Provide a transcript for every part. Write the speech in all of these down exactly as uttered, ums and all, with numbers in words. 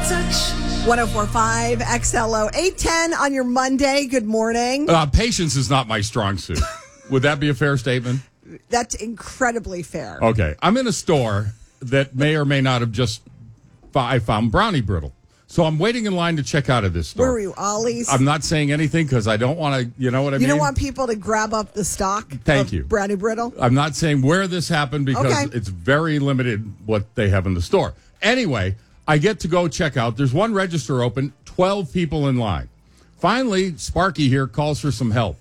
one oh four point five X L O eight ten on your Monday. Good morning. Uh, patience is not my strong suit. Would that be a fair statement? That's incredibly fair. Okay. I'm in a store that may or may not have just I found brownie brittle. So I'm waiting in line to check out of this store. Where were you, Ollie's? I'm not saying anything because I don't want to, you know what I you mean? You don't want people to grab up the stock Thank of you. brownie brittle? I'm not saying where this happened because okay. it's very limited what they have in the store. Anyway, I get to go check out. There's one register open, twelve people in line. Finally, Sparky here calls for some help.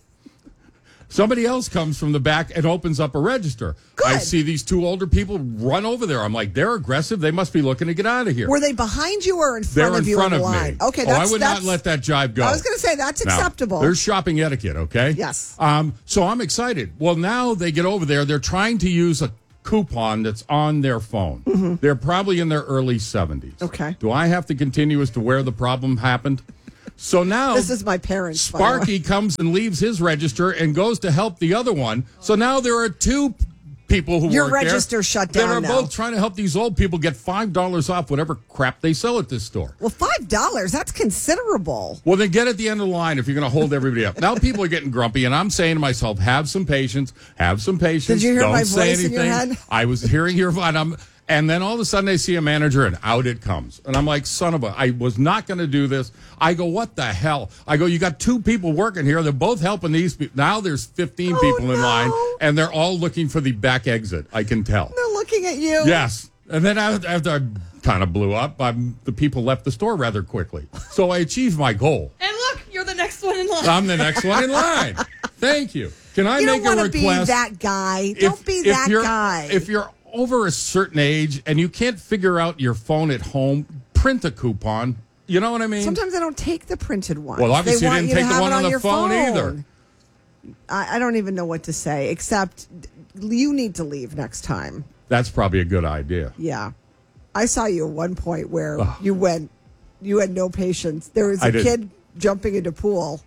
Somebody else comes from the back and opens up a register. Good. I see these two older people run over there. I'm like, they're aggressive. They must be looking to get out of here. Were they behind you or in front they're of in you front in the of line? me. Okay, oh, that's, I would that's, not let that jive go. I was going to say, that's acceptable. Now, there's shopping etiquette, okay? Yes. Um, so I'm excited. Well, now they get over there. They're trying to use a coupon that's on their phone. Mm-hmm. They're probably in their early seventies. Okay. Do I have to continue as to where the problem happened? So now this is my parents. Sparky comes and leaves his register and goes to help the other one. So now there are two people who your work register there shut down that are now. both trying to help these old people get five dollars off whatever crap they sell at this store. Well, five dollars, that's considerable. Well, then get at the end of the line if you're going to hold everybody up. Now people are getting grumpy, and I'm saying to myself, have some patience, have some patience. Did you hear Don't my say voice anything. in your head? I was hearing your voice. I'm, and then all of a sudden I see a manager, and out it comes. And I'm like, son of a, I was not going to do this. I go, what the hell? I go, you got two people working here. They're both helping these people. Now there's fifteen oh, people no. in line, and they're all looking for the back exit. I can tell. They're looking at you. Yes. And then after I kind of blew up, I'm, the people left the store rather quickly. So I achieved my goal. And look, you're the next one in line. I'm the next one in line. Thank you. Can I you make don't a want to request? be that guy. If, don't be if that you're, guy. If you're over a certain age and you can't figure out your phone at home, print a coupon. You know what I mean? Sometimes I don't take the printed one. Well, obviously they you want didn't you take to the one have it on the your phone, phone either. I, I don't even know what to say, except you need to leave next time. That's probably a good idea. Yeah. I saw you at one point where Ugh. you went, you had no patience. There was a I did. kid jumping into pool.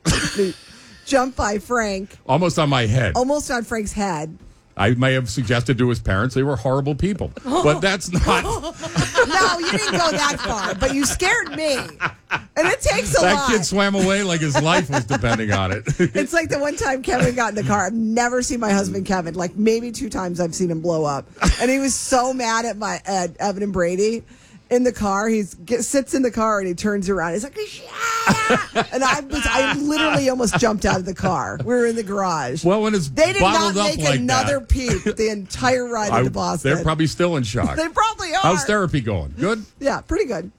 Jumped by Frank. Almost on my head. Almost on Frank's head. I may have suggested to his parents they were horrible people. But that's not... No, you didn't go that far, but you scared me. And it takes a that lot. That kid swam away like his life was depending on it. It's like the one time Kevin got in the car. I've never seen my husband Kevin. Like maybe two times I've seen him blow up. And he was so mad at my at Evan and Brady in the car. He sits in the car and he turns around. He's like, yeah! And I was, I literally almost jumped out of the car. We were in the garage. Well, when it's they did not bottled up make like another that. peep the entire ride I, into Boston. They're probably still in shock. They probably are. How's therapy going? Good? Yeah, pretty good.